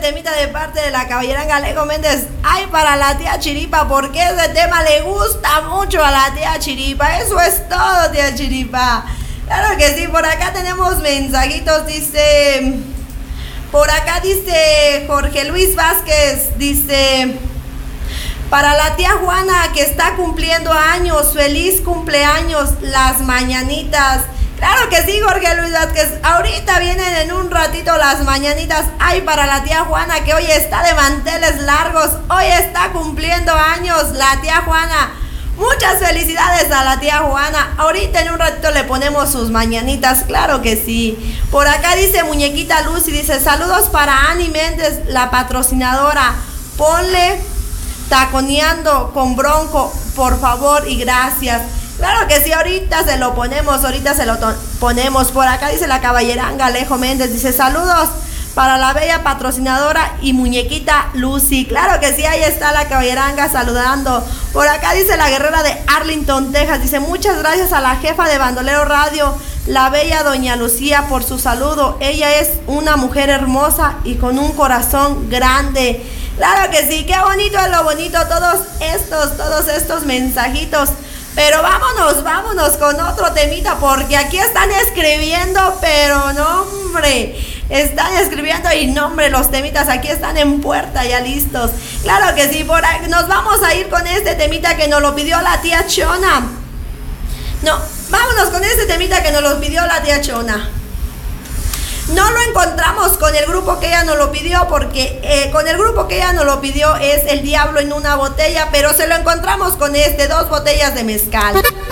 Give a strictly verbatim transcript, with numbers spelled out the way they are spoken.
temita de parte de la caballeranga Alejo Méndez. Ay, para la tía Chiripa, porque ese tema le gusta mucho a la tía Chiripa. Eso es todo, tía Chiripa. Claro que sí, por acá tenemos mensajitos, dice... Por acá dice Jorge Luis Vázquez, dice... Para la tía Juana que está cumpliendo años, feliz cumpleaños, las mañanitas. Claro que sí, Jorge Luis Vázquez. Ahorita vienen en un ratito las mañanitas. Ay, para la tía Juana que hoy está de manteles largos. Hoy está cumpliendo años la tía Juana. Muchas felicidades a la tía Juana. Ahorita en un ratito le ponemos sus mañanitas. Claro que sí. Por acá dice Muñequita Lucy, dice saludos para Ani Méndez, la patrocinadora. Ponle taconeando con Bronco, por favor y gracias. Claro que sí, ahorita se lo ponemos, ahorita se lo ponemos. Por acá dice la caballeranga Alejo Méndez, dice saludos para la bella patrocinadora y Muñequita Lucy. Claro que sí, ahí está la caballeranga saludando. Por acá dice la guerrera de Arlington, Texas, dice muchas gracias a la jefa de Bandolero Radio, la bella doña Lucía, por su saludo. Ella es una mujer hermosa y con un corazón grande. Claro que sí, qué bonito es lo bonito, todos estos, todos estos mensajitos. Pero vámonos, vámonos con otro temita, porque aquí están escribiendo, pero no, hombre, están escribiendo y no, hombre, los temitas aquí están en puerta ya listos. Claro que sí, por ahí nos vamos a ir con este temita que nos lo pidió la tía Chona. No, vámonos con este temita que nos lo pidió la tía Chona. No lo encontramos con el grupo que ella nos lo pidió, porque eh, con el grupo que ella nos lo pidió es El Diablo en una Botella, pero se lo encontramos con este, Dos Botellas de Mezcal.